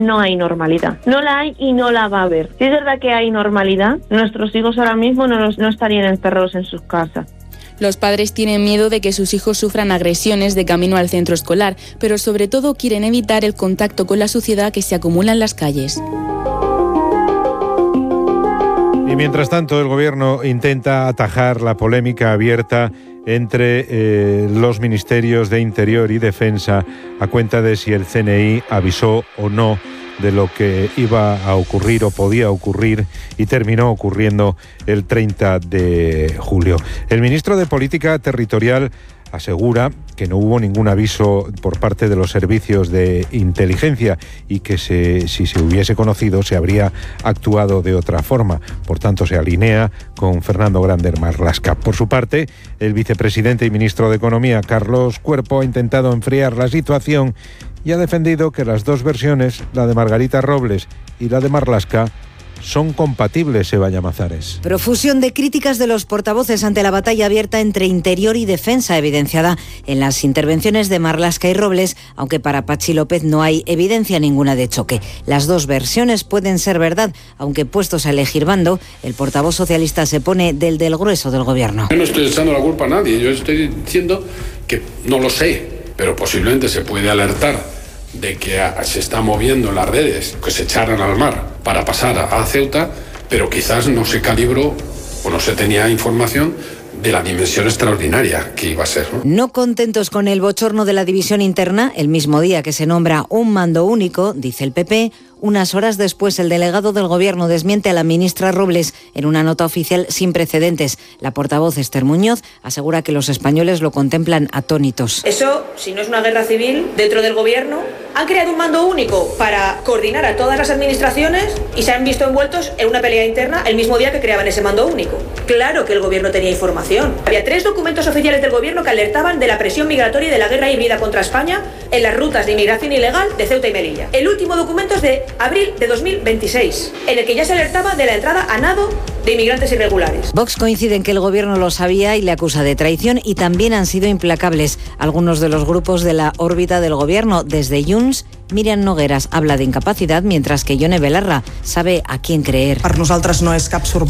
no hay normalidad. No la hay y no la va a haber. Si es verdad que hay normalidad, nuestros hijos ahora mismo no estarían encerrados en sus casas. Los padres tienen miedo de que sus hijos sufran agresiones de camino al centro escolar, pero sobre todo quieren evitar el contacto con la suciedad que se acumula en las calles. Y mientras tanto, el Gobierno intenta atajar la polémica abierta entre los ministerios de Interior y Defensa a cuenta de si el CNI avisó o no de lo que iba a ocurrir o podía ocurrir y terminó ocurriendo el 30 de julio. El ministro de Política Territorial asegura que no hubo ningún aviso por parte de los servicios de inteligencia y que si se hubiese conocido se habría actuado de otra forma. Por tanto, se alinea con Fernando Grande Marlaska. Por su parte, el vicepresidente y ministro de Economía, Carlos Cuerpo, ha intentado enfriar la situación y ha defendido que las dos versiones, la de Margarita Robles y la de Marlaska, son compatibles, Eva Llamazares. Profusión de críticas de los portavoces ante la batalla abierta entre Interior y Defensa, evidenciada en las intervenciones de Marlaska y Robles, aunque para Patxi López no hay evidencia ninguna de choque. Las dos versiones pueden ser verdad, aunque puestos a elegir bando, el portavoz socialista se pone del grueso del Gobierno. Yo no estoy echando la culpa a nadie, yo estoy diciendo que no lo sé, pero posiblemente se puede alertar de que se está moviendo en las redes, que se echaran al mar para pasar a Ceuta, pero quizás no se calibró o no se tenía información de la dimensión extraordinaria que iba a ser, ¿no? No contentos con el bochorno de la división interna, el mismo día que se nombra un mando único, dice el PP, unas horas después el delegado del Gobierno desmiente a la ministra Robles en una nota oficial sin precedentes. La portavoz Esther Muñoz asegura que los españoles lo contemplan atónitos. Eso, si no es una guerra civil dentro del Gobierno, han creado un mando único para coordinar a todas las administraciones y se han visto envueltos en una pelea interna el mismo día que creaban ese mando único. Claro que el Gobierno tenía información. Había 3 documentos oficiales del Gobierno que alertaban de la presión migratoria y de la guerra híbrida contra España en las rutas de inmigración ilegal de Ceuta y Melilla. El último documento es de abril de 2026, en el que ya se alertaba de la entrada a nado de inmigrantes irregulares. Vox coincide en que el Gobierno lo sabía y le acusa de traición, y también han sido implacables algunos de los grupos de la órbita del Gobierno. Desde Junts, Míriam Nogueras habla de incapacidad, mientras que Yone Belarra sabe a quién creer. Para nosotros no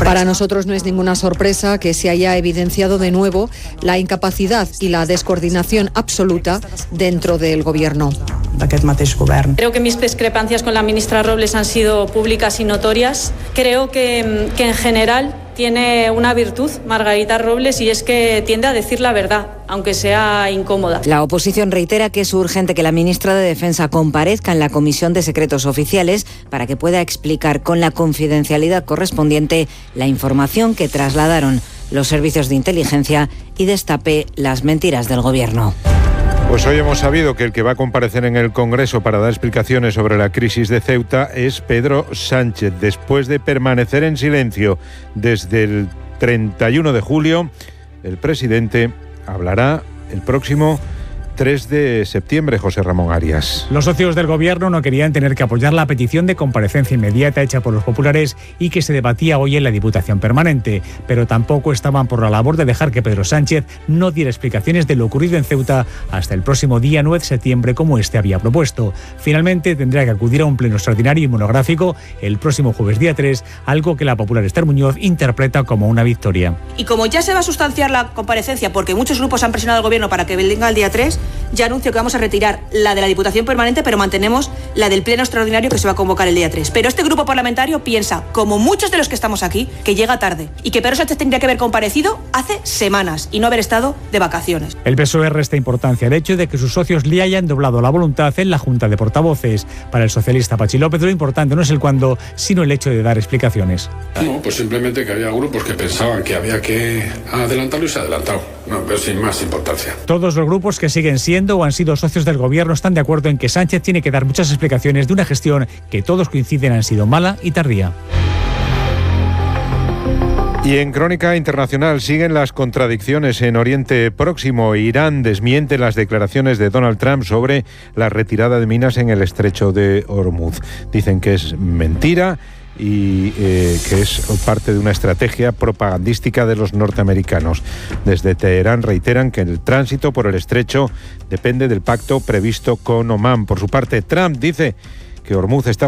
es ninguna sorpresa que se haya evidenciado de nuevo la incapacidad y la descoordinación absoluta dentro del Gobierno. Creo que mis discrepancias con la ministra Robles han sido públicas y notorias. Creo que en general tiene una virtud Margarita Robles, y es que tiende a decir la verdad, aunque sea incómoda. La oposición reitera que es urgente que la ministra de Defensa comparezca en la Comisión de Secretos Oficiales para que pueda explicar con la confidencialidad correspondiente la información que trasladaron los servicios de inteligencia y destape las mentiras del Gobierno. Pues hoy hemos sabido que el que va a comparecer en el Congreso para dar explicaciones sobre la crisis de Ceuta es Pedro Sánchez. Después de permanecer en silencio desde el 31 de julio, el presidente hablará el próximo 3 de septiembre, José Ramón Arias. Los socios del Gobierno no querían tener que apoyar la petición de comparecencia inmediata hecha por los populares y que se debatía hoy en la Diputación Permanente, pero tampoco estaban por la labor de dejar que Pedro Sánchez no diera explicaciones de lo ocurrido en Ceuta hasta el próximo día 9 de septiembre, como este había propuesto. Finalmente tendrá que acudir a un pleno extraordinario y monográfico el próximo jueves día 3, algo que la popular Esther Muñoz interpreta como una victoria. Y como ya se va a sustanciar la comparecencia, porque muchos grupos han presionado al Gobierno para que venga el día 3, ya anuncio que vamos a retirar la de la Diputación Permanente, pero mantenemos la del pleno extraordinario que se va a convocar el día 3. Pero este grupo parlamentario piensa, como muchos de los que estamos aquí, que llega tarde y que Pedro Sánchez tendría que haber comparecido hace semanas y no haber estado de vacaciones. El PSOE resta importancia al hecho de que sus socios le hayan doblado la voluntad en la Junta de Portavoces. Para el socialista Patxi López, lo importante no es el cuándo, sino el hecho de dar explicaciones. No, pues simplemente que había grupos que pensaban que había que adelantarlo y se ha adelantado. No, pero sin más importancia. Todos los grupos que siguen siendo o han sido socios del Gobierno están de acuerdo en que Sánchez tiene que dar muchas explicaciones de una gestión que todos coinciden han sido mala y tardía. Y en Crónica Internacional siguen las contradicciones en Oriente Próximo. Irán desmiente las declaraciones de Donald Trump sobre la retirada de minas en el estrecho de Hormuz. Dicen que es mentira y que es parte de una estrategia propagandística de los norteamericanos. Desde Teherán reiteran que el tránsito por el estrecho depende del pacto previsto con Omán. Por su parte, Trump dice que Hormuz está